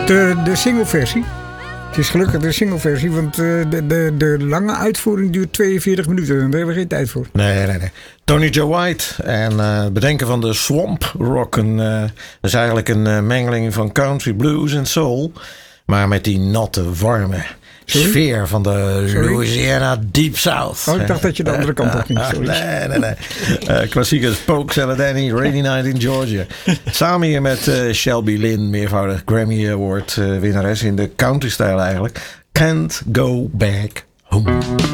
De singleversie. Het is gelukkig de singleversie, want de lange uitvoering duurt 42 minuten. Daar hebben we geen tijd voor. Nee. Tony Joe White en het bedenken van de swamp rock. Dat is eigenlijk een mengeling van country, blues en soul. Maar met die natte, warme sfeer van de Louisiana Deep South. Oh, ik dacht dat je de andere kant op ging. Nee. Klassieke Polk Salad-Danny, Rainy Night in Georgia. Samen hier met Shelby Lynn, meervoudig Grammy Award winnares in de country-stijl eigenlijk. Can't Go Back Home.